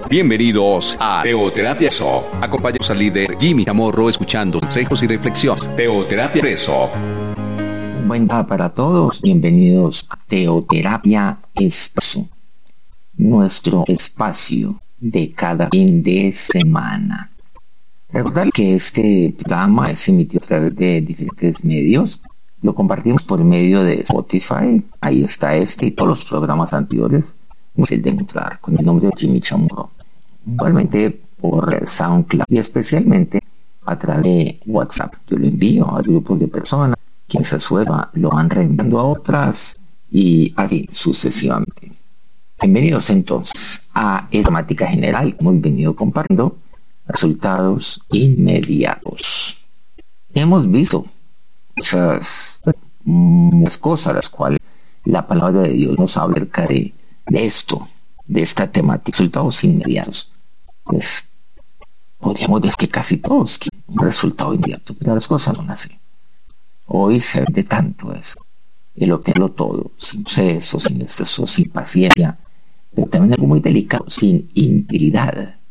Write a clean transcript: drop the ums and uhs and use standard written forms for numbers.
Bienvenidos a Teoterapia Eso. Acompañamos al líder Jimmy Chamorro escuchando consejos y reflexiones. Teoterapia Eso. Buen día para todos. Bienvenidos a Teoterapia Eso, nuestro espacio de cada fin de semana. Recordar que este programa es emitido a través de diferentes medios. Lo compartimos por medio de Spotify. Ahí está este y todos los programas anteriores. Es el de encontrar con el nombre de Jimmy Chamorro. Igualmente por SoundCloud y especialmente a través de WhatsApp. Yo lo envío a grupos de personas. Quien se suba lo van reenviando a otras y así sucesivamente. Bienvenidos entonces a esta temática general. Hemos venido compartiendo resultados inmediatos. Hemos visto muchas cosas las cuales la palabra de Dios nos habla acerca de esto, de esta temática, resultados inmediatos. Pues podríamos decir que casi todos quieren un resultado inmediato, pero las cosas no son así. Hoy se vende tanto eso, el obtenerlo todo, sin proceso, sin exceso, sin paciencia, pero también algo muy delicado, sin integridad.